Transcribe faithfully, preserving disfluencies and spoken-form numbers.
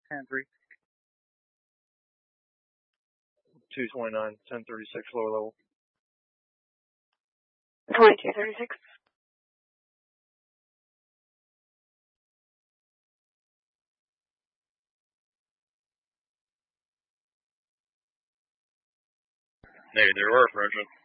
ten three. two twenty-nine, ten thirty-six, lower level. twenty-two thirty-six. Negative, we're approaching.